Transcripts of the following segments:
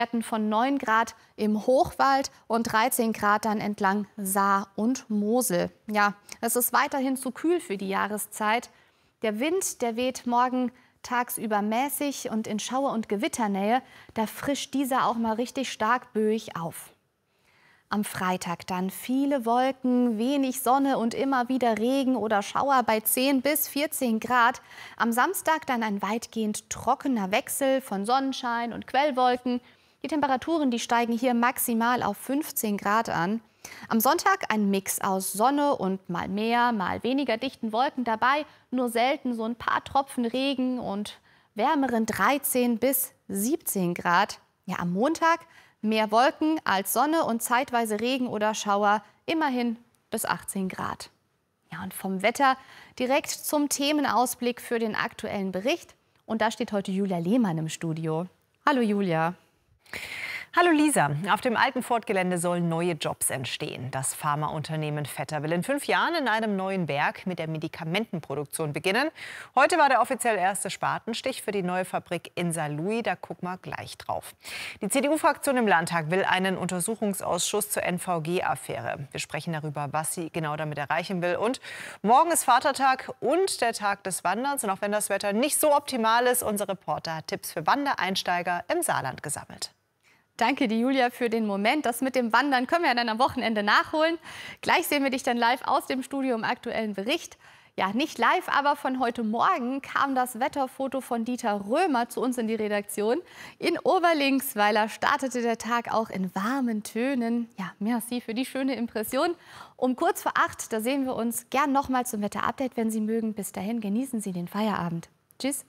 Werten von 9 Grad im Hochwald und 13 Grad dann entlang Saar und Mosel. Ja, es ist weiterhin zu kühl für die Jahreszeit. Der Wind, der weht morgen tagsüber mäßig und in Schauer- und Gewitternähe, da frischt dieser auch mal richtig stark böig auf. Am Freitag dann viele Wolken, wenig Sonne und immer wieder Regen oder Schauer bei 10 bis 14 Grad. Am Samstag dann ein weitgehend trockener Wechsel von Sonnenschein und Quellwolken. Die Temperaturen, die steigen hier maximal auf 15 Grad an. Am Sonntag ein Mix aus Sonne und mal mehr, mal weniger dichten Wolken dabei. Nur selten so ein paar Tropfen Regen und wärmeren 13 bis 17 Grad. Ja, am Montag mehr Wolken als Sonne und zeitweise Regen oder Schauer, immerhin bis 18 Grad. Ja, und vom Wetter direkt zum Themenausblick für den aktuellen Bericht. Und da steht heute Julia Lehmann im Studio. Hallo Julia. Hallo Lisa, auf dem alten Ford-Gelände sollen neue Jobs entstehen. Das Pharmaunternehmen Vetter will in 5 Jahren in einem neuen Werk mit der Medikamentenproduktion beginnen. Heute war der offiziell erste Spatenstich für die neue Fabrik in Saarlouis, da gucken wir gleich drauf. Die CDU-Fraktion im Landtag will einen Untersuchungsausschuss zur NVG-Affäre. Wir sprechen darüber, was sie genau damit erreichen will. Und morgen ist Vatertag und der Tag des Wanderns. Und auch wenn das Wetter nicht so optimal ist, unser Reporter hat Tipps für Wandereinsteiger im Saarland gesammelt. Danke dir, Julia, für den Moment. Das mit dem Wandern können wir dann am Wochenende nachholen. Gleich sehen wir dich dann live aus dem Studio im aktuellen Bericht. Ja, nicht live, aber von heute Morgen kam das Wetterfoto von Dieter Römer zu uns in die Redaktion. In Oberlinksweiler startete der Tag auch in warmen Tönen. Ja, merci für die schöne Impression. Um kurz vor 8, da sehen wir uns gern nochmal zum Wetterupdate, wenn Sie mögen. Bis dahin genießen Sie den Feierabend. Tschüss.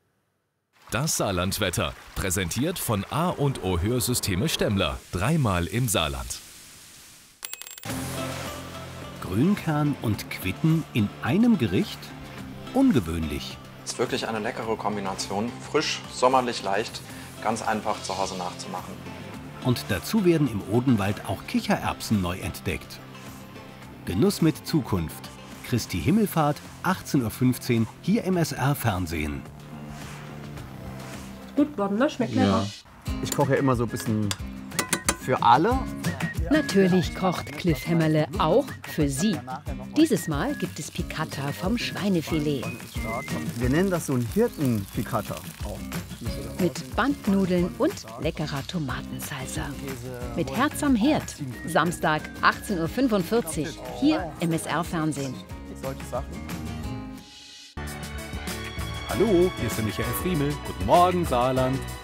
Das Saarlandwetter, präsentiert von A&O Hörsysteme Stemmler, 3-mal im Saarland. Grünkern und Quitten in einem Gericht? Ungewöhnlich. Es ist wirklich eine leckere Kombination, frisch, sommerlich leicht, ganz einfach zu Hause nachzumachen. Und dazu werden im Odenwald auch Kichererbsen neu entdeckt. Genuss mit Zukunft. Christi Himmelfahrt, 18:15 Uhr, hier im SR-Fernsehen. Gut geworden, ne? Schmeckt lecker. Ja. Ich koche ja immer so ein bisschen für alle. Natürlich kocht Cliff Hämmerle auch für Sie. Dieses Mal gibt es Piccata vom Schweinefilet. Wir nennen das so ein Hirtenpiccata. Mit Bandnudeln und leckerer Tomatensalsa. Mit Herz am Herd. Samstag 18:45 Uhr, hier im SR-Fernsehen. Hallo, hier ist der Michael Friemel. Guten Morgen, Saarland.